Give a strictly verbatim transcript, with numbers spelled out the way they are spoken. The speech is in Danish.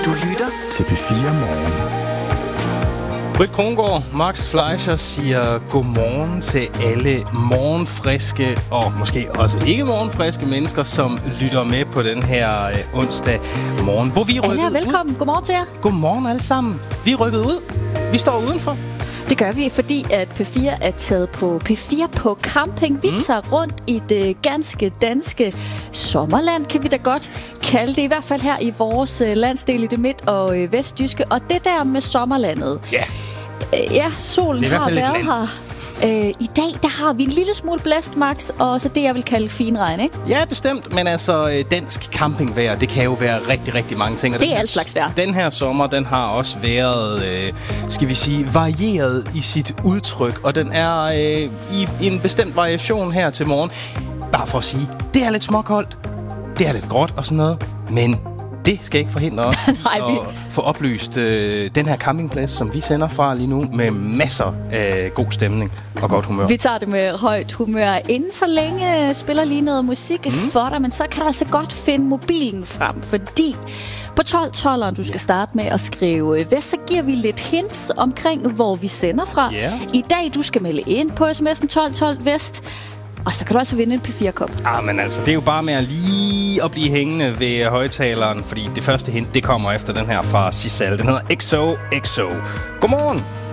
Du lytter til P fire Morgen. Britt Krongård, Max Fleischer siger godmorgen til alle morgenfriske og måske også ikke morgenfriske mennesker, som lytter med på den her øh, onsdag morgen, hvor vi er rykket ja, velkommen. ud. Godmorgen til jer. Godmorgen alle sammen. Vi er rykket ud. Vi står udenfor. Det gør vi, fordi at P fire er taget på P fire på camping. Vi mm. tager rundt i det ganske danske sommerland, kan vi da godt kalde det. I hvert fald her i vores landsdel i det midt- og vestjyske. Og det der med sommerlandet. Ja. Ja, solen har været her. Øh, I dag, der har vi en lille smule blæst, Max, og så det, jeg vil kalde finregn, ikke? Ja, bestemt. Men altså, dansk campingvejr, det kan jo være rigtig, rigtig mange ting. Og det er alt slags vejr. Den her sommer, den har også været, øh, skal vi sige, varieret i sit udtryk. Og den er øh, i en bestemt variation her til morgen. Bare for at sige, det er lidt småkoldt. Det er lidt gråt og sådan noget. Men det skal ikke forhindre os Nej, vi... at få oplyst øh, den her campingplads, som vi sender fra lige nu, med masser af god stemning og godt humør. Vi tager det med højt humør. Inden så længe spiller lige noget musik mm. for dig, men så kan du altså godt finde mobilen frem, fordi på tolv tolveren, du skal starte med at skrive vest, så giver vi lidt hints omkring, hvor vi sender fra. Yeah. I dag, du skal melde ind på sms'en tolv tolv vest. Og så kan du altså vinde en P fire-kop. Ah, men altså, det er jo bare med at lige at blive hængende ved højtaleren, fordi det første hint, det kommer efter den her fra Sisal. Den hedder X O X O. Godmorgen!